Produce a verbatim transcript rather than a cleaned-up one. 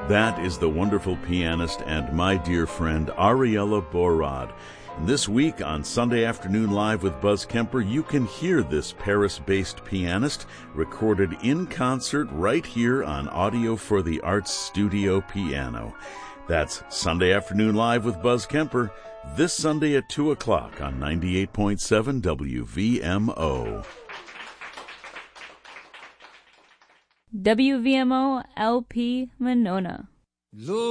That is the wonderful pianist and my dear friend Ariella Borod. And this week on Sunday Afternoon Live with Buzz Kemper, you can hear this Paris-based pianist recorded in concert right here on Audio for the Arts Studio Piano. That's Sunday Afternoon Live with Buzz Kemper, this Sunday at two o'clock on ninety-eight point seven W V M O. W V M O L P Monona.